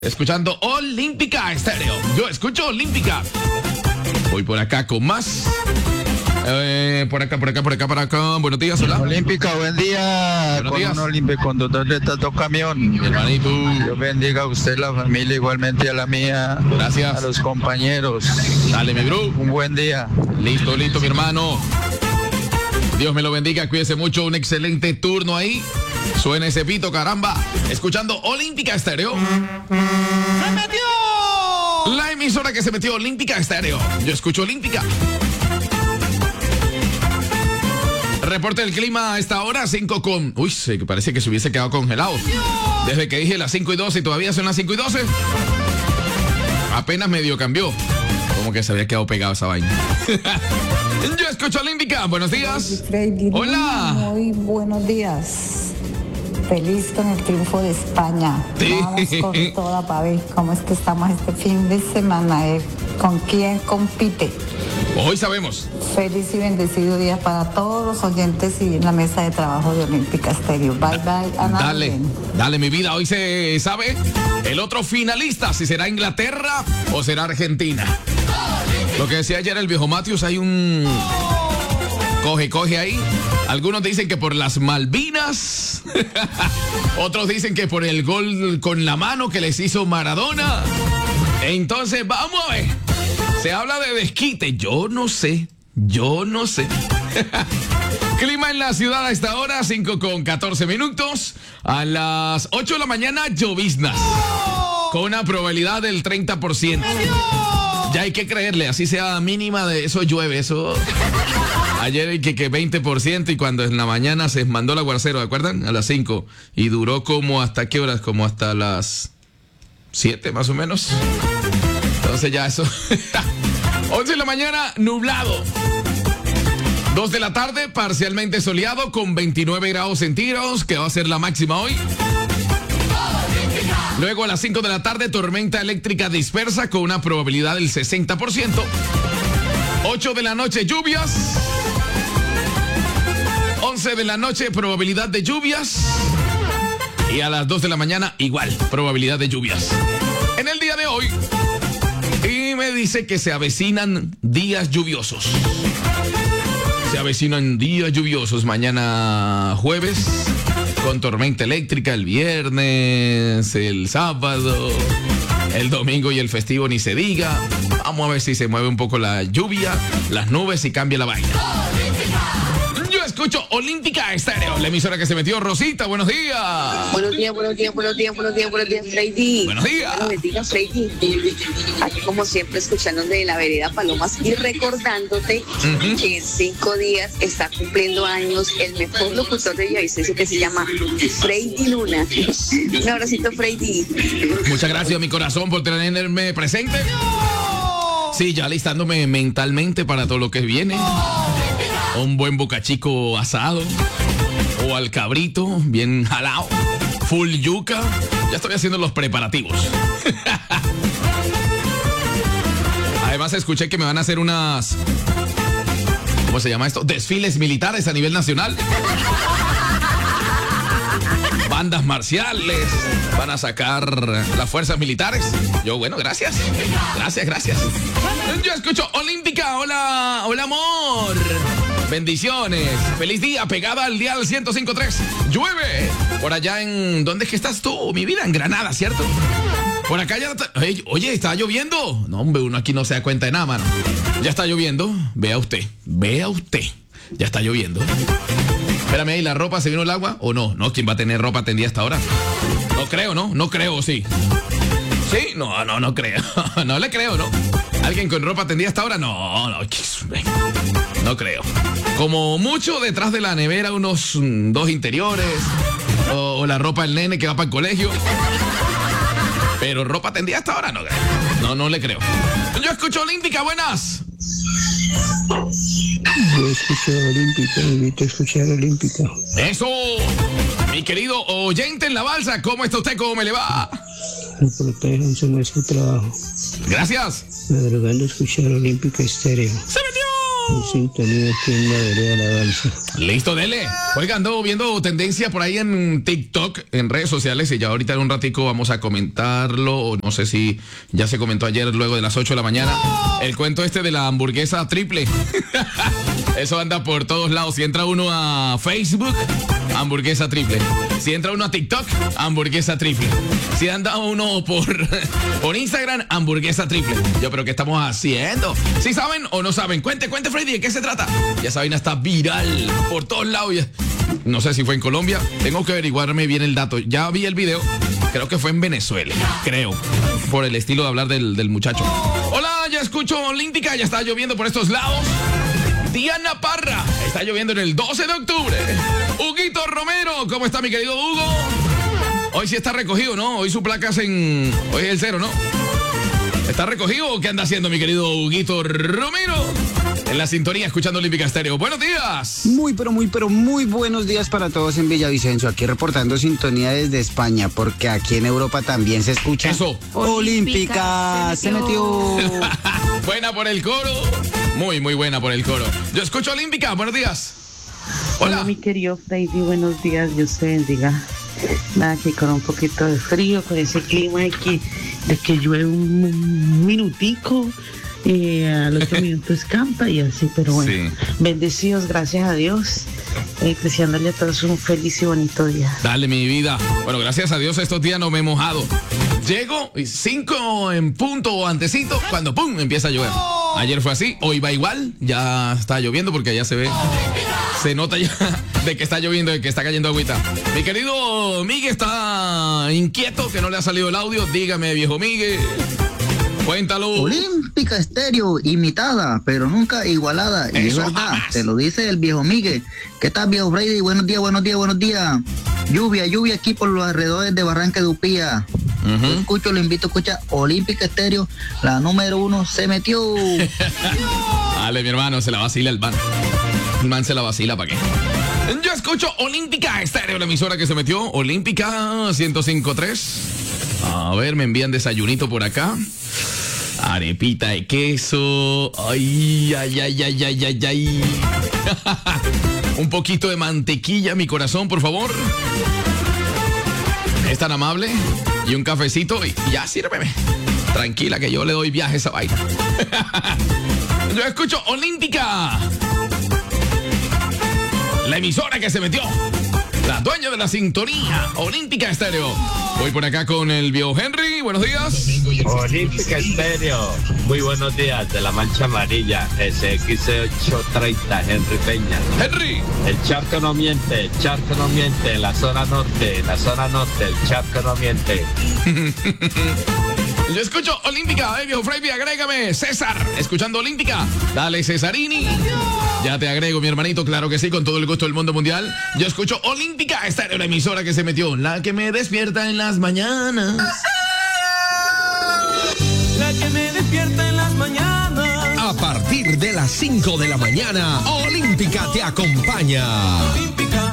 Escuchando Olímpica Estéreo. Yo escucho Olímpica. Voy por acá con más. Por acá. Buenos días, hola. Olímpica, buen día. Buenos con días. un Olímpico, conductor de tanto camión. Mi hermanito. Dios bendiga a usted, la familia, igualmente a la mía. Gracias. A los compañeros. Dale, mi bro. Un buen día. Listo, mi hermano. Dios me lo bendiga, cuídese mucho. Un excelente turno ahí. Suena ese pito, caramba. Escuchando Olímpica Estéreo. ¡Se metió! La emisora que se metió, Olímpica Estéreo. Yo escucho Olímpica. Reporte del clima a esta hora, 5 con... Uy, parece que se hubiese quedado congelado. Desde que dije las 5:12 y todavía son las 5:12. Apenas medio cambió. Como que se había quedado pegado esa vaina. Yo escucho Olímpica. Buenos días. Hola. Muy buenos días. Feliz con el triunfo de España. Sí. Vamos con toda para ver cómo es que estamos este fin de semana. ¿Con quién compite? Hoy sabemos. Feliz y bendecido día para todos los oyentes y en la mesa de trabajo de Olímpica Estéreo. Bye, bye. Ana Dale, mi vida. Hoy se sabe el otro finalista, si será Inglaterra o será Argentina. Lo que decía ayer el viejo Matius, hay un... Coge ahí. Algunos dicen que por las Malvinas. Otros dicen que por el gol con la mano que les hizo Maradona. Entonces, vamos a ver. Se habla de desquite. Yo no sé. Clima en la ciudad a esta hora, 5:14. A las 8 de la mañana, lloviznas. Con una probabilidad del 30%. Ya hay que creerle, así sea mínima de eso llueve, eso... Ayer el que 20% y cuando en la mañana se mandó el aguacero, ¿de acuerdan? A las 5. Y duró como hasta qué horas, como hasta las 7 más o menos. Entonces ya eso. 11 de la mañana, nublado. 2 de la tarde, parcialmente soleado con 29 grados centígrados, que va a ser la máxima hoy. Luego a las 5 de la tarde, tormenta eléctrica dispersa con una probabilidad del 60%. 8 de la noche, lluvias. 11 de la noche, probabilidad de lluvias. Y a las 2 de la mañana, igual, probabilidad de lluvias. En el día de hoy, y me dice que se avecinan días lluviosos. Se avecinan días lluviosos mañana jueves, con tormenta eléctrica el viernes, el sábado, el domingo y el festivo ni se diga. Vamos a ver si se mueve un poco la lluvia, las nubes y cambia la vaina. Yo escucho Olímpica Estéreo, la emisora que se metió. Rosita, buenos días. Buenos días, Freddy. Buenos días. Buenos días, Freddy. Aquí como siempre escuchando de la vereda Palomas y recordándote que en 5 días está cumpliendo años el mejor locutor de Villavicencio que se llama Freddy Luna. Un abracito, Freddy. Muchas gracias, mi corazón, por tenerme presente. Sí, ya listándome mentalmente para todo lo que viene. Un buen bocachico asado o al cabrito bien jalado, full yuca. Ya estoy haciendo los preparativos. Además escuché que me van a hacer unas... ¿Cómo se llama esto? Desfiles militares a nivel nacional. Bandas marciales. Van a sacar las fuerzas militares. Yo, bueno, gracias. Gracias. Yo escucho Olímpica. Hola, amor. Bendiciones. Feliz día, pegada al dial 105.3. Llueve. Por allá en... ¿Dónde es que estás tú, mi vida? En Granada, ¿cierto? Por acá ya... Oye, ¿está lloviendo? No, hombre, uno aquí no se da cuenta de nada, mano. Ya está lloviendo. Vea usted. Ya está lloviendo. Espérame ahí, ¿la ropa se vino el agua o no? No, ¿quién va a tener ropa tendida hasta ahora? No creo, ¿no? No creo, sí. ¿Sí? No creo. No le creo, ¿no? ¿Alguien con ropa tendida hasta ahora? No creo. Como mucho detrás de la nevera unos 2 interiores o la ropa del nene que va para el colegio. Pero ropa tendida hasta ahora no creo. No le creo. Yo escucho Olímpica, buenas. Yo escuché Olímpica, invito a escuchar Olímpica. Eso, mi querido oyente en la balsa, ¿cómo está usted? ¿Cómo me le va? Me protejo en su trabajo. Gracias. Madrugando a escuchar Olímpica Estéreo. ¡Se metió! En sintonía aquí en la vereda La Balsa. Listo, dele. Oiga, ando viendo tendencia por ahí en TikTok, en redes sociales, y ya ahorita en un ratico vamos a comentarlo, o no sé si ya se comentó ayer luego de las 8 de la mañana, el cuento este de la hamburguesa triple. Eso anda por todos lados. Si entra uno a Facebook, hamburguesa triple. Si entra uno a TikTok, hamburguesa triple. Si anda uno por Instagram, hamburguesa triple. Yo, pero ¿qué estamos haciendo? ¿Sí saben o no saben? Cuente, Freddy, ¿de qué se trata? Ya esa vaina está viral por todos lados. No sé si fue en Colombia. Tengo que averiguarme bien el dato. Ya vi el video. Creo que fue en Venezuela. Creo. Por el estilo de hablar del muchacho. Hola, ya escucho Olímpica. Ya está lloviendo por estos lados. Diana Parra. Está lloviendo en el 12 de octubre. Huguito Romero. ¿Cómo está mi querido Hugo? Hoy sí está recogido, ¿no? Hoy su placa es en... Hoy es el 0, ¿no? ¿Está recogido o qué anda haciendo mi querido Huguito Romero? En la sintonía, escuchando Olímpica Estéreo. ¡Buenos días! Muy buenos días para todos en Villavicencio. Aquí reportando sintonía desde España, porque aquí en Europa también se escucha. ¡Eso! ¡Olímpica! ¡Se metió! Buena por el coro. Muy buena por el coro. Yo escucho Olímpica. ¡Buenos días! Hola, mi querido Freddy. Buenos días. Dios te bendiga. Nada, aquí con un poquito de frío, con ese clima de que llueve un minutico, al otro minuto escampa y así, pero bueno, sí. Bendecidos, gracias a Dios, deseándole a todos un feliz y bonito día. Dale, mi vida. Bueno, gracias a Dios estos días no me he mojado. Llego 5 en punto o antecito, cuando pum, empieza a llover. Ayer fue así, hoy va igual, ya está lloviendo porque ya se ve, se nota ya de que está lloviendo, de que está cayendo agüita. Mi querido Miguel está inquieto, que no le ha salido el audio. Dígame, viejo Miguel, cuéntalo. Olímpica Estéreo, imitada, pero nunca igualada. Y eso es verdad, jamás. te lo dice el viejo Miguel. ¿Qué tal, viejo Freddy? Buenos días. Lluvia aquí por los alrededores de Barranca de Upía. Yo escucho, lo invito a escuchar Olímpica Estéreo, la número 1 se metió. Dale, mi hermano, se la vacila el man. El man se la vacila, ¿para qué? Yo escucho Olímpica Estéreo, la emisora que se metió. Olímpica 105.3. A ver, me envían desayunito por acá. Arepita de queso. Ay. Un poquito de mantequilla, mi corazón, por favor. Es tan amable. Y un cafecito y ya, sírveme. Tranquila que yo le doy viaje a esa vaina. Yo escucho Olímpica, la emisora que se metió, la dueña de la sintonía, Olímpica Estéreo. Voy por acá con el viejo Henry. Buenos días. Olímpica Estéreo. Muy buenos días, de la Mancha Amarilla, SX830, Henry Peña. Henry. El charco no miente, la zona norte, el charco no miente. Yo escucho Olímpica, viejo Freddy, agrégame. César, escuchando Olímpica. Dale, Cesarini. Ya te agrego, mi hermanito, claro que sí, con todo el gusto del mundo mundial. Yo escucho Olímpica, esta era la emisora que se metió, la que me despierta en las mañanas. La que me despierta en las mañanas. A partir de las 5 de la mañana, Olímpica te acompaña. Olímpica.